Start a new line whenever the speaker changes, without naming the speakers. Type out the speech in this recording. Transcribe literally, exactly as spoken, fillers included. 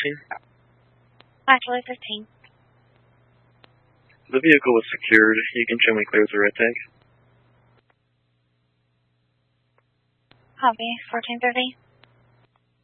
fifteen.
Actually, fifteen.
The vehicle was secured. You can show me clear as a red tag.
Copy. fourteen thirty.